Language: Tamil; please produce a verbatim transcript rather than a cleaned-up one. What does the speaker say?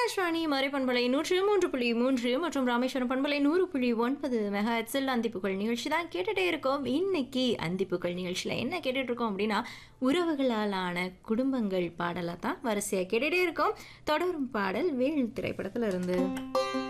ஆகாஷ்வாணி மறை பண்பலை நூற்று மூன்று புள்ளி மூன்று மற்றும் ராமேஸ்வரம் பண்பலை நூறு புள்ளி ஒன்பது மெகாஹெட்ஸில் அந்திப்புகள் நிகழ்ச்சி தான் கேட்டுட்டே இருக்கோம். இன்னைக்கு அந்திப்புகள் நிகழ்ச்சியில் என்ன கேட்டுட்டு இருக்கோம் அப்படின்னா, உறவுகளாலான குடும்பங்கள் பாடலை தான் வரிசையாக கேட்டுட்டே இருக்கோம். தொடரும் பாடல் வேல் திரைப்படத்துல இருந்து.